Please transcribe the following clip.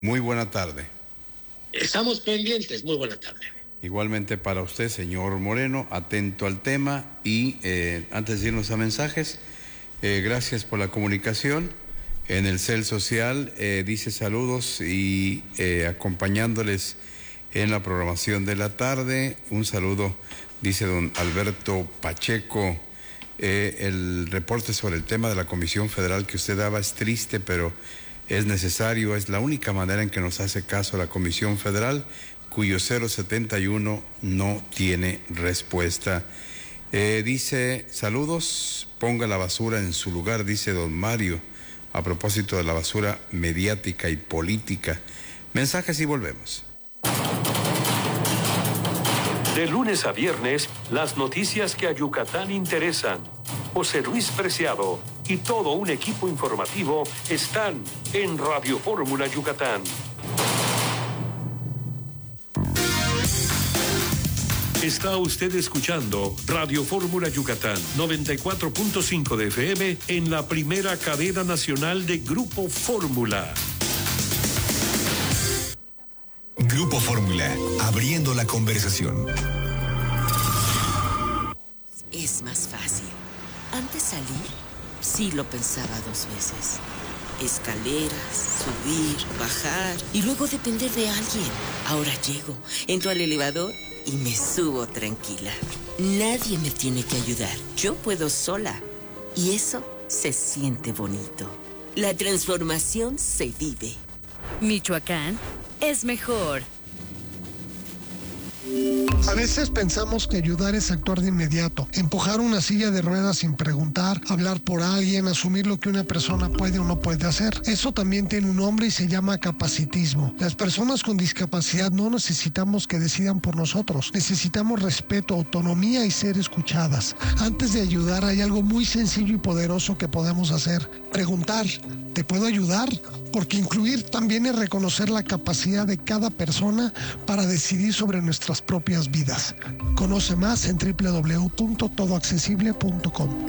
Muy buena tarde. Estamos pendientes. Muy buena tarde. Igualmente para usted, señor Moreno, atento al tema y antes de irnos a mensajes, gracias por la comunicación. En el CEL Social dice saludos y acompañándoles en la programación de la tarde. Un saludo, dice don Alberto Pacheco. El reporte sobre el tema de la Comisión Federal que usted daba es triste, pero es necesario, es la única manera en que nos hace caso la Comisión Federal, cuyo 071 no tiene respuesta. Dice, saludos, ponga la basura en su lugar, dice don Mario, a propósito de la basura mediática y política. Mensajes y volvemos. De lunes a viernes, las noticias que a Yucatán interesan. José Luis Preciado y todo un equipo informativo están en Radio Fórmula Yucatán. Está usted escuchando Radio Fórmula Yucatán, 94.5 de FM en la primera cadena nacional de Grupo Fórmula. Grupo Fórmula, abriendo la conversación. Es más fácil. Antes salir, sí lo pensaba 2 veces. Escaleras, subir, bajar y luego depender de alguien. Ahora llego, entro al elevador y me subo tranquila. Nadie me tiene que ayudar. Yo puedo sola. Y eso se siente bonito. La transformación se vive. Michoacán es mejor. A veces pensamos que ayudar es actuar de inmediato, empujar una silla de ruedas sin preguntar, hablar por alguien, asumir lo que una persona puede o no puede hacer. Eso también tiene un nombre y se llama capacitismo. Las personas con discapacidad no necesitamos que decidan por nosotros, necesitamos respeto, autonomía y ser escuchadas. Antes de ayudar hay algo muy sencillo y poderoso que podemos hacer: preguntar, ¿te puedo ayudar? Porque incluir también es reconocer la capacidad de cada persona para decidir sobre nuestras propias vidas. Conoce más en www.todoaccesible.com.